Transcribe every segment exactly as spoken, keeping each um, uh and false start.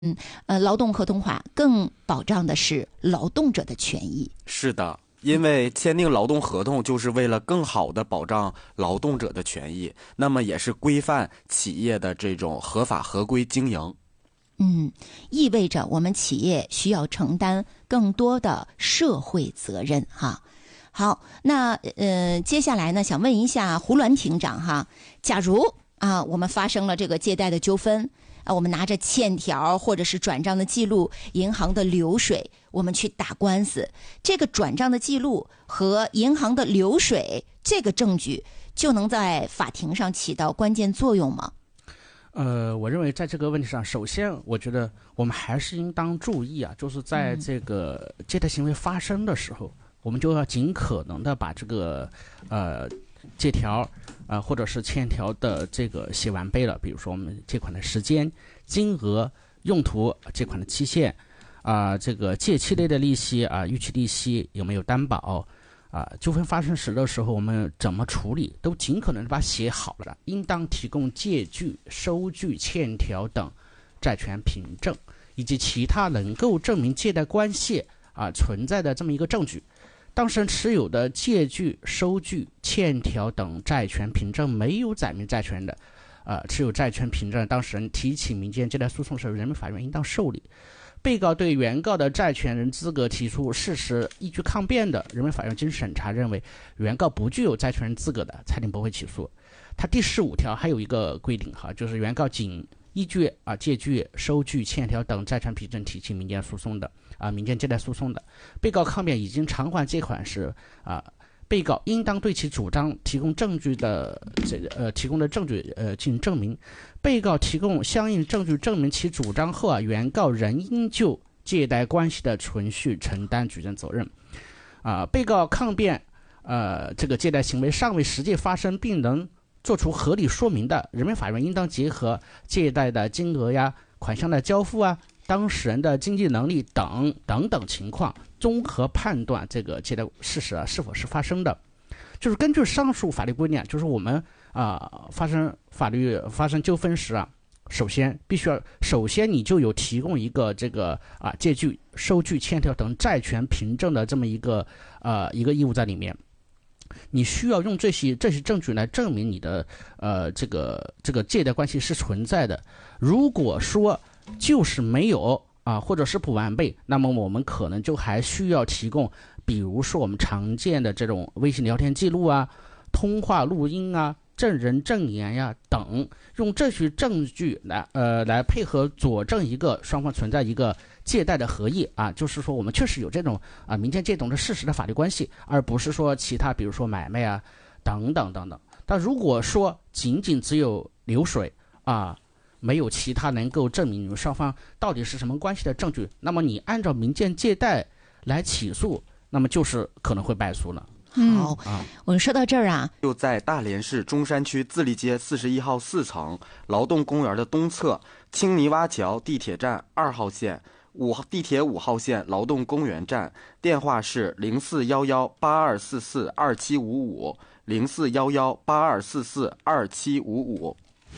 嗯，呃，劳动合同法更保障的是劳动者的权益。 是的，因为签订劳动合同就是为了更好的保障劳动者的权益，那么也是规范企业的这种合法合规经营。 嗯，意味着我们企业需要承担更多的社会责任哈。好，那呃，接下来呢，想问一下胡鸾庭长哈，假如啊，我们发生了这个借贷的纠纷啊，我们拿着欠条或者是转账的记录、银行的流水，我们去打官司，这个转账的记录和银行的流水这个证据就能在法庭上起到关键作用吗？ 呃，我认为在这个问题上，首先我觉得我们还是应当注意啊，就是在这个借贷行为发生的时候，嗯、我们就要尽可能的把这个呃借条啊、呃、或者是欠条的这个写完备了，比如说我们借款的时间、金额、用途、借款的期限啊、呃，这个借期内的利息啊、呃，逾期利息有没有担保。啊，纠纷发生时的时候，我们怎么处理，都尽可能把它写好了。应当提供借据、收据、欠条等债权凭证，以及其他能够证明借贷关系啊存在的这么一个证据。当事人持有的借据、收据、欠条等债权凭证没有载明债权的，呃，持有债权凭证当事人提起民间借贷诉讼时，人民法院应当受理。被告对原告的债权人资格提出事实依据抗辩的，人民法院经审查认为原告不具有债权人资格的，裁定不会起诉。它第十五条还有一个规定哈，就是原告仅依据啊借据、收据、欠条等债权凭证提起民间诉讼的啊民间借贷诉讼的，被告抗辩已经偿还借款时啊。被告应当对其主张提供证据的这呃提供的证据呃进行证明。被告提供相应证据证明其主张后啊，原告仍应就借贷关系的存续承担举证责任。啊、呃，被告抗辩呃这个借贷行为尚未实际发生并能作出合理说明的，人民法院应当结合借贷的金额呀、款项的交付啊、当事人的经济能力等等等情况，综合判断这个借贷事实啊是否是发生的。就是根据上述法律规定，就是我们啊、呃、发生法律发生纠纷时啊，首先必须要首先你就有提供一个这个啊借据、收据、欠条等债权凭证的这么一个呃一个义务在里面。你需要用这些这些证据来证明你的呃这个这个借贷关系是存在的。如果说就是没有啊，或者是不完备，那么我们可能就还需要提供，比如说我们常见的这种微信聊天记录啊、通话录音啊、证人证言呀等，用这些证据来呃来配合佐证一个双方存在一个借贷的合意啊，就是说我们确实有这种啊民间借懂的事实的法律关系，而不是说其他比如说买卖啊等等等等。但如果说仅仅只有流水啊，没有其他能够证明你们双方到底是什么关系的证据，那么你按照民间借贷来起诉，那么就是可能会败诉了。 好、嗯，我们说到这儿啊， 就在大连市中山区自立街四十一号四层劳动公园的东侧，青泥洼桥地铁站二号线、五地铁五号线劳动公园站，电话是零四幺幺八二四四二七五五零四幺幺八二四四二七五五。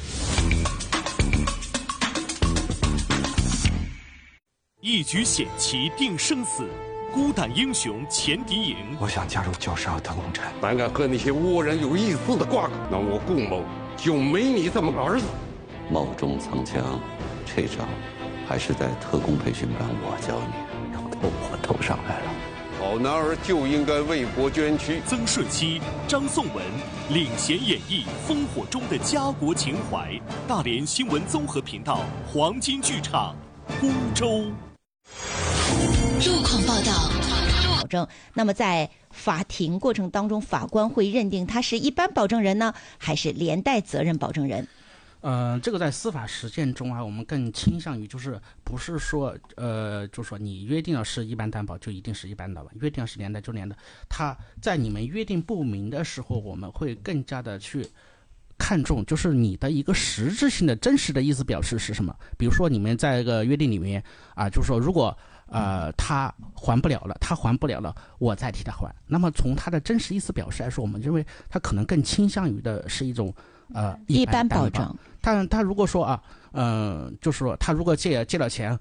一局险棋定生死，孤胆英雄钱敌营。 我想加入九十二特工战， 胆敢和那些倭人有一丝的瓜葛，那我顾某就没你这么个儿子。 冒中藏枪，这招还是在特工培训班我教你，要投我头上来了。 好男儿就应该为国捐躯。 曾舜晞、张颂文领衔演绎烽火中的家国情怀。大连新闻综合频道黄金剧场，孤舟。 路况报道。保证。那么在法庭过程当中，法官会认定他是一般保证人呢，还是连带责任保证人？ 呃，这个在司法实践中啊，我们更倾向于就是不是说呃，就说你约定了是一般担保就一定是一般担保，约定了是连带就连带。他在你们约定不明的时候，我们会更加的去看重就是你的一个实质性的真实的意思表示是什么。比如说你们在一个约定里面啊，就是说如果呃他还不了了，他还不了了，我再替他还。那么从他的真实意思表示来说，我们认为他可能更倾向于的是一种呃一般保障。 但他如果说啊， 嗯、呃，就是说他如果借借了钱，